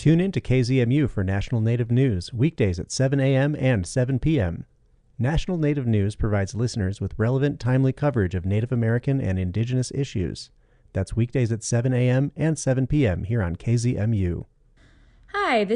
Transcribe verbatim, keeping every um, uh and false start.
Tune in to K Z M U for National Native News, weekdays at seven a.m. and seven p.m. National Native News provides listeners with relevant, timely coverage of Native American and Indigenous issues. That's weekdays at seven a.m. and seven p.m. here on K Z M U.